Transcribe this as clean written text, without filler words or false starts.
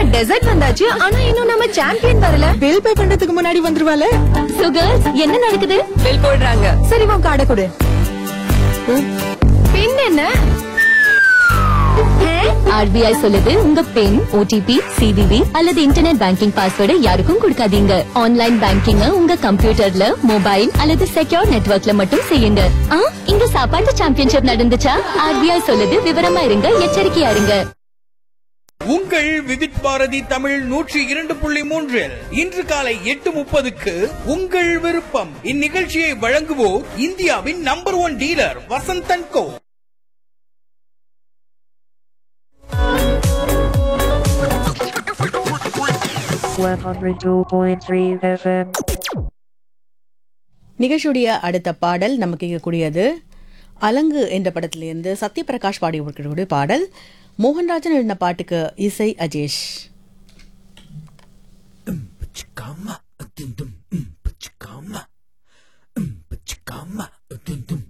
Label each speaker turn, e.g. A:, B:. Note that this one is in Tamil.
A: டெசர்ட் வந்தாச்சு, ஆனா இன்னும் நம்ம சாம்பியன் வரல.
B: பில் பே பண்றதுக்கு முன்னாடி வந்துருவால.
A: சோ கேர்ள்ஸ், என்ன நடக்குது?
B: பில் போடுறாங்க.
A: சரி, உன் கார்டை கொடு. பின் என்ன? RBI சொல்லுது, உங்க பின், OTP, CVV அல்லது இன்டர்நெட் பேங்கிங் பாஸ்வேர்டை யாருக்கும் கொடுக்காதீங்க. ஆன்லைன் பேங்கிங்க உங்க கம்ப்யூட்டர்ல, மொபைல் அல்லது செக்யூர் நெட்வொர்க்ல மட்டும் செய்யுங்க. இங்க சாப்பாட்டு சாம்பியன்ஷிப் நடந்துச்சா? RBI சொல்லுது, விவரமா இருங்க, எச்சரிக்கையா இருங்க.
C: உங்கள் விவித் பாரதி தமிழ் 102.3 இன்று காலை 8:30க்கு உங்கள் விருப்பம். இந்நிகழ்ச்சியை வழங்குவோர் இந்தியாவின் நம்பர் 1 டீலர் வசந்தன் கோ.
B: நிகழ்ச்சியுடைய அடுத்த பாடல் நமக்கு கேட்கக்கூடியது அலங்கு என்ற படத்திலிருந்து சத்யபிரகாஷ் பாடி கொடுக்கக்கூடிய பாடல். மோகன்ராஜன் எழுதின பாட்டுக்கு இசை அஜேஷ்.
D: Pachikama,